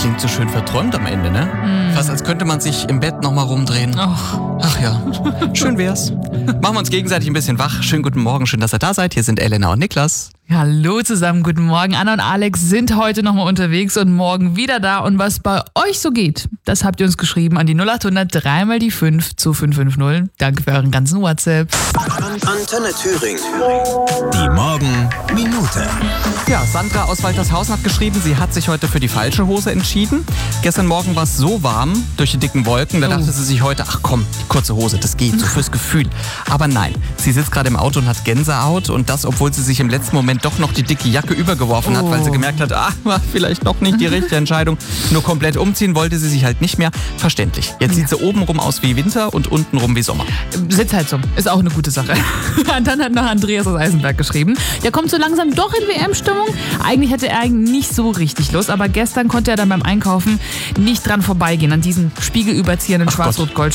klingt so schön verträumt am Ende, ne? Fast als könnte man sich im Bett nochmal rumdrehen. Ach ja, schön wär's. Machen wir uns gegenseitig ein bisschen wach. Schönen guten Morgen, schön, dass ihr da seid. Hier sind Elena und Niklas. Hallo zusammen, guten Morgen. Anna und Alex sind heute nochmal unterwegs und morgen wieder da. Und was bei euch so geht, das habt ihr uns geschrieben an die 0800 3 mal die 5 zu 550. Danke für euren ganzen WhatsApp. Antenne Thüringen. Die Morgenminute. Ja, Sandra aus Waltershausen hat geschrieben, sie hat sich heute für die falsche Hose entschieden. Gestern Morgen war es so warm durch die dicken Wolken, da dachte sie sich heute, ach komm, die kurze Hose, das geht, so fürs Gefühl. Aber nein, sie sitzt gerade im Auto und hat Gänsehaut und das, obwohl sie sich im letzten Moment doch noch die dicke Jacke übergeworfen hat, weil sie gemerkt hat, war vielleicht doch nicht die richtige Entscheidung. Nur komplett umziehen wollte sie sich halt nicht mehr. Verständlich. Jetzt sieht sie obenrum aus wie Winter und untenrum wie Sommer. Sitzheizung ist auch eine gute Sache. Dann hat noch Andreas aus Eisenberg geschrieben, der kommt so langsam doch in WM-Stimmung. Eigentlich hätte er nicht so richtig Lust, aber gestern konnte er dann beim Einkaufen nicht dran vorbeigehen, an diesen spiegelüberziehenden Schwarz-Rot-Gold